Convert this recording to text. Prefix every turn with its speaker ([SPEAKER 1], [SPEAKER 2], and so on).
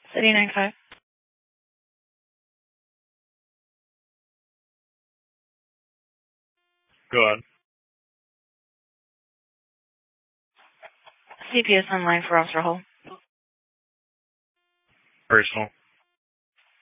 [SPEAKER 1] City 95.
[SPEAKER 2] Go ahead.
[SPEAKER 1] CPS online for Officer Hull.
[SPEAKER 2] Personal.